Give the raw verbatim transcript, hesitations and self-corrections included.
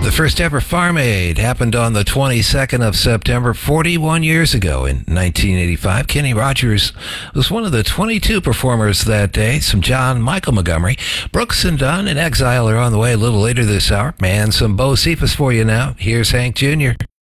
The first ever Farm Aid happened on the twenty-second of September, forty-one years ago in nineteen eighty-five. Kenny Rogers was one of the twenty-two performers that day. Some John Michael Montgomery, Brooks and Dunn, and Exile are on the way a little later this hour. Man, some Bo Cephas for you now. Here's Hank Junior